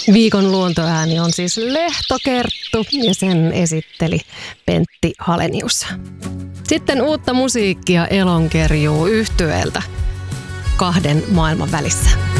Viikon luontoääni on siis Lehtokerttu ja sen esitteli Pentti Halenius. Sitten uutta musiikkia Elonkerjuu -yhtyeeltä kahden maailman välissä.